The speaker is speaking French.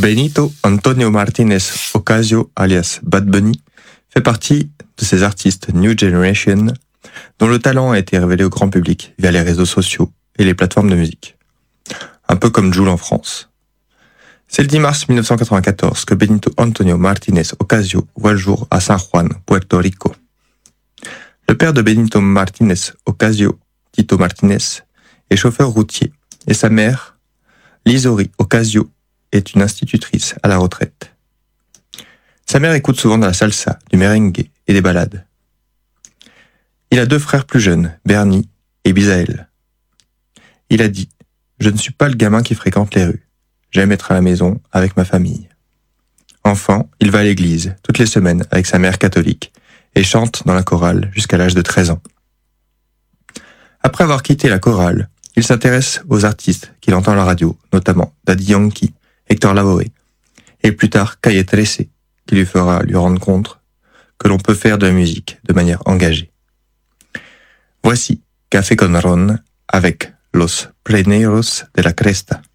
Benito Antonio Martínez Ocasio, alias Bad Bunny, fait partie de ces artistes New Generation dont le talent a été révélé au grand public via les réseaux sociaux et les plateformes de musique. Un peu comme Jul en France. C'est le 10 mars 1994 que Benito Antonio Martínez Ocasio voit le jour à San Juan, Puerto Rico. Le père de Benito Martínez Ocasio, Tito Martínez, est chauffeur routier et sa mère, Lisori Ocasio, est une institutrice à la retraite. Sa mère écoute souvent de la salsa, du merengue et des ballades. Il a 2 frères plus jeunes, Bernie et Bisaël. Il a dit « Je ne suis pas le gamin qui fréquente les rues. J'aime être à la maison avec ma famille. » Enfant, il va à l'église toutes les semaines avec sa mère catholique et chante dans la chorale jusqu'à l'âge de 13 ans. Après avoir quitté la chorale, il s'intéresse aux artistes qu'il entend à la radio, notamment Daddy Yankee, Héctor Lavoe, et plus tard Calle 13, qui lui fera lui rendre compte que l'on peut faire de la musique de manière engagée. Voici Café con Ron avec Los Pleneros de la Cresta.